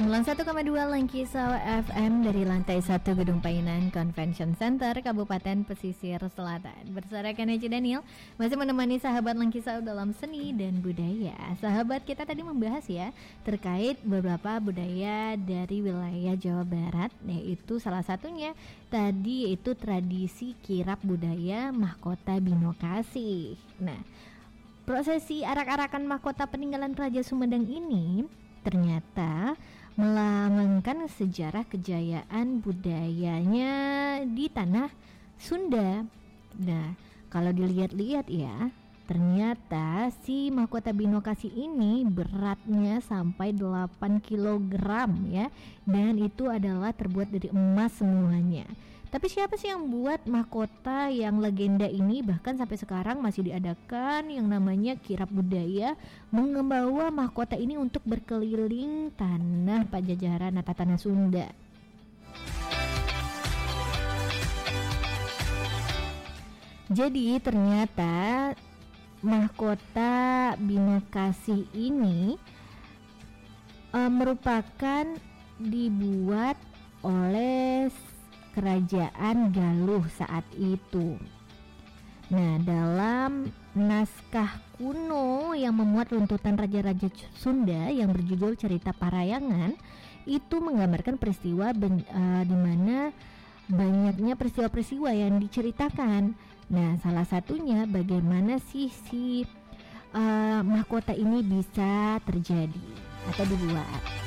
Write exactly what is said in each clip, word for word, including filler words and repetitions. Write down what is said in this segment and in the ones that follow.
sembilan puluh satu koma dua Langkisau F M dari lantai satu Gedung Painan Convention Center Kabupaten Pesisir Selatan. Bersarakan Eci Daniel masih menemani sahabat Langkisau dalam seni dan budaya. Sahabat, kita tadi membahas ya terkait beberapa budaya dari wilayah Jawa Barat, yaitu salah satunya tadi yaitu tradisi kirap budaya mahkota Binokasi. Nah, prosesi arak-arakan mahkota peninggalan Raja Sumedang ini ternyata melambangkan sejarah kejayaan budayanya di tanah Sunda. Nah, kalau dilihat-lihat ya, ternyata si mahkota Binokasi ini beratnya sampai delapan kilogram ya, dan itu adalah terbuat dari emas semuanya. Tapi siapa sih yang buat mahkota yang legenda ini? Bahkan sampai sekarang masih diadakan yang namanya kirap budaya, membawa mahkota ini untuk berkeliling tanah Pajajaran atau tanah Sunda. Jadi ternyata mahkota Binokasi ini e, merupakan dibuat oleh Kerajaan Galuh saat itu. Nah, dalam naskah kuno yang memuat runtutan raja-raja Sunda yang berjudul Cerita Parayangan, itu menggambarkan peristiwa ben, uh, di mana banyaknya peristiwa-peristiwa yang diceritakan. Nah, salah satunya bagaimana sih si uh, mahkota ini bisa terjadi atau dibuat.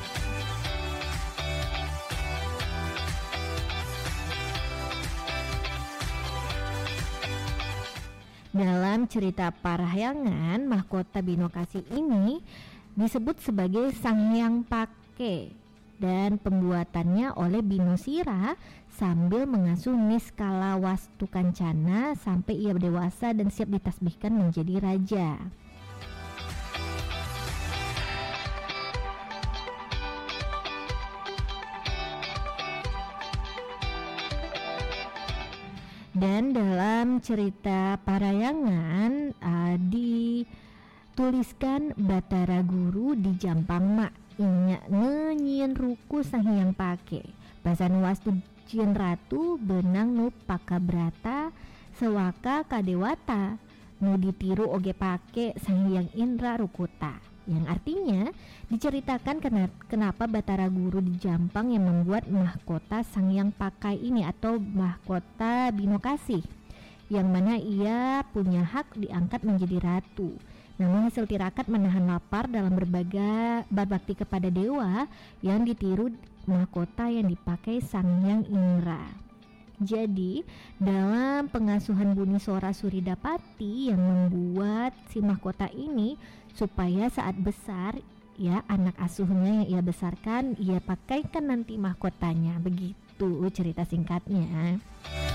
Dalam Cerita Parahyangan, mahkota Binokasi ini disebut sebagai Sanghyang Pake dan pembuatannya oleh Binosira sambil mengasuh Niskala Wastu Kancana sampai ia dewasa dan siap ditasbihkan menjadi raja. Dan dalam Cerita Parayangan uh, dituliskan Batara Guru di Jampang Mak inya ngenyin ruku Sanghyang Pake basan wastu Jin Ratu benang nu pakabrata sewaka kadewata nu ditiru oge pake Sanghyang Indra Rukuta, yang artinya diceritakan kenapa Batara Guru di Jampang yang membuat mahkota Sanghyang Pakai ini atau mahkota Binokasi, yang mana ia punya hak diangkat menjadi ratu. Namun hasil tirakat menahan lapar dalam berbagai berbakti kepada dewa yang ditiru mahkota yang dipakai Sanghyang Indra. Jadi dalam pengasuhan Buni Sora Suridapati yang membuat si mahkota ini supaya saat besar ya anak asuhnya yang ia besarkan ia pakaikan nanti mahkotanya, begitu cerita singkatnya.